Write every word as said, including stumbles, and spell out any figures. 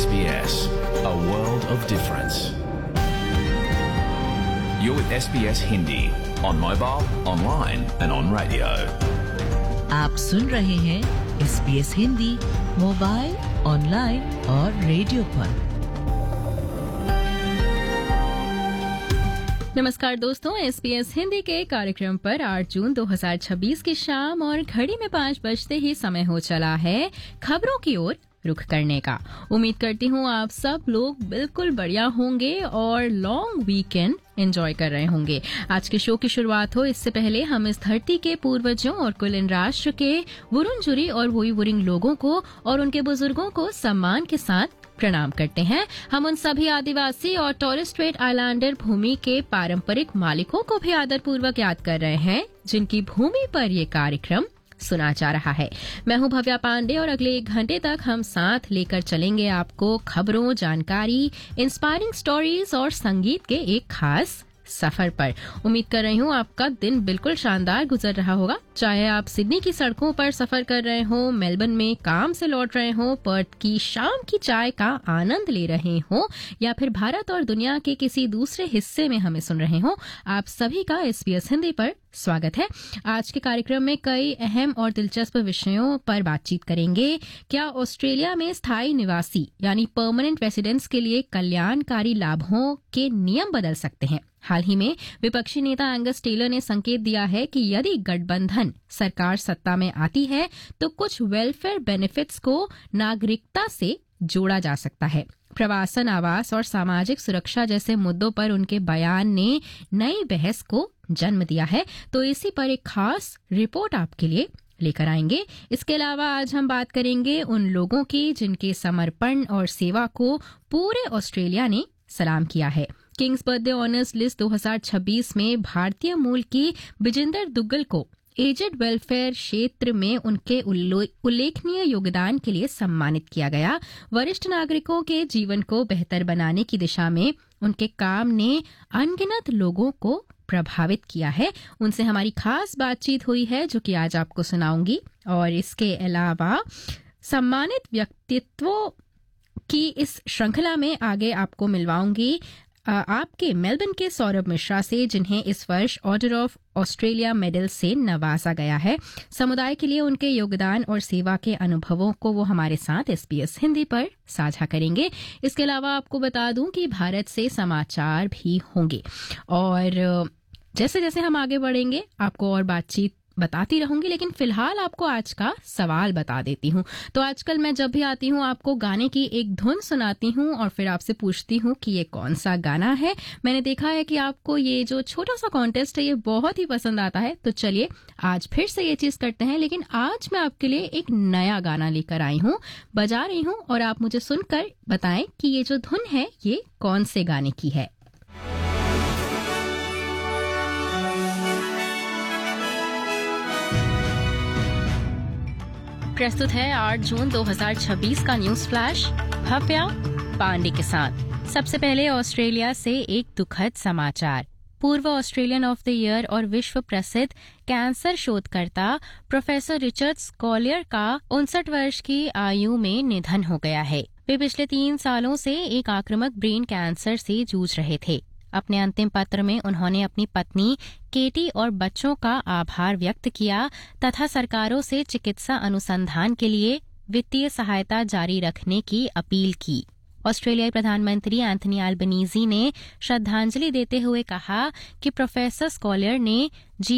S B S, a world of difference. You're with S B S Hindi on mobile, online and on radio. आप सुन रहे हैं S B S Hindi mobile, online और radio पर। नमस्कार दोस्तों, S B S Hindi के कार्यक्रम पर आठ जून दो हज़ार छब्बीस की शाम और घड़ी में पाँच बजते ही समय हो चला है खबरों की ओर रुख करने का। उम्मीद करती हूँ आप सब लोग बिल्कुल बढ़िया होंगे और लॉन्ग वीकेंड एंजॉय कर रहे होंगे। आज के शो की शुरुआत हो इससे पहले हम इस धरती के पूर्वजों और कुलीन राष्ट्र के वुरुंजुरी और वोईवुरिंग लोगों को और उनके बुजुर्गों को सम्मान के साथ प्रणाम करते हैं। हम उन सभी आदिवासी और टॉरेस स्ट्रेट आइलैंडर भूमि के पारंपरिक मालिकों को भी आदरपूर्वक याद कर रहे हैं जिनकी भूमि पर ये कार्यक्रम सुना जा रहा है। मैं हूं भव्या पांडे और अगले एक घंटे तक हम साथ लेकर चलेंगे आपको खबरों, जानकारी, इंस्पायरिंग स्टोरीज और संगीत के एक खास सफर पर। उम्मीद कर रही हूँ आपका दिन बिल्कुल शानदार गुजर रहा होगा, चाहे आप सिडनी की सड़कों पर सफर कर रहे हो, मेलबर्न में काम से लौट रहे हो, पर्थ की शाम की चाय का आनंद ले रहे हो या फिर भारत और दुनिया के किसी दूसरे हिस्से में हमें सुन रहे हो। आप सभी का एस बी एस हिंदी पर स्वागत है। आज के कार्यक्रम में कई अहम और दिलचस्प विषयों पर बातचीत करेंगे। क्या ऑस्ट्रेलिया में स्थायी निवासी यानी परमानेंट रेसिडेंट्स के लिए कल्याणकारी लाभों के नियम बदल सकते हैं? हाल ही में विपक्षी नेता एंगस टेलर ने संकेत दिया है कि यदि गठबंधन सरकार सत्ता में आती है तो कुछ वेलफेयर बेनिफिट्स को नागरिकता से जोड़ा जा सकता है। प्रवासन, आवास और सामाजिक सुरक्षा जैसे मुद्दों पर उनके बयान ने नई बहस को जन्म दिया है, तो इसी पर एक खास रिपोर्ट आपके लिए लेकर आएंगे। इसके अलावा आज हम बात करेंगे उन लोगों की जिनके समर्पण और सेवा को पूरे ऑस्ट्रेलिया ने सलाम किया है। किंग्स बर्थडे ऑनर्स लिस्ट दो हज़ार छब्बीस में भारतीय मूल की बिजिंदर दुग्गल को एजेड वेलफेयर क्षेत्र में उनके उल्लेखनीय योगदान के लिए सम्मानित किया गया। वरिष्ठ नागरिकों के जीवन को बेहतर बनाने की दिशा में उनके काम ने अनगिनत लोगों को प्रभावित किया है। उनसे हमारी खास बातचीत हुई है जो कि आज आपको सुनाऊंगी। और इसके अलावा सम्मानित व्यक्तित्वों की इस श्रृंखला में आगे आपको मिलवाऊंगी आपके मेलबर्न के सौरभ मिश्रा से, जिन्हें इस वर्ष ऑर्डर ऑफ ऑस्ट्रेलिया मेडल से नवाजा गया है। समुदाय के लिए उनके योगदान और सेवा के अनुभवों को वो हमारे साथ एस बी एस हिंदी पर साझा करेंगे। इसके अलावा आपको बता दूं कि भारत से समाचार भी होंगे और जैसे जैसे हम आगे बढ़ेंगे आपको और बातचीत बताती रहूंगी, लेकिन फिलहाल आपको आज का सवाल बता देती हूँ। तो आजकल मैं जब भी आती हूँ आपको गाने की एक धुन सुनाती हूँ और फिर आपसे पूछती हूँ कि ये कौन सा गाना है। मैंने देखा है कि आपको ये जो छोटा सा कॉन्टेस्ट है ये बहुत ही पसंद आता है, तो चलिए आज फिर से ये चीज करते हैं। लेकिन आज मैं आपके लिए एक नया गाना लेकर आई हूँ, बजा रही हूँ और आप मुझे सुनकर बताएं कि ये जो धुन है ये कौन से गाने की है। प्रस्तुत है आठ जून दो हज़ार छब्बीस का न्यूज फ्लैश भव्या पांडे के साथ। सबसे पहले ऑस्ट्रेलिया से एक दुखद समाचार। पूर्व ऑस्ट्रेलियन ऑफ द ईयर और विश्व प्रसिद्ध कैंसर शोधकर्ता प्रोफेसर रिचर्ड स्कॉलियर का उनसठ वर्ष की आयु में निधन हो गया है। वे पिछले तीन सालों से एक आक्रामक ब्रेन कैंसर से जूझ रहे थे। अपने अंतिम पत्र में उन्होंने अपनी पत्नी केटी और बच्चों का आभार व्यक्त किया तथा सरकारों से चिकित्सा अनुसंधान के लिए वित्तीय सहायता जारी रखने की अपील की। ऑस्ट्रेलियाई प्रधानमंत्री एंथनी अल्बनीजी ने श्रद्धांजलि देते हुए कहा कि प्रोफेसर स्कॉलियर ने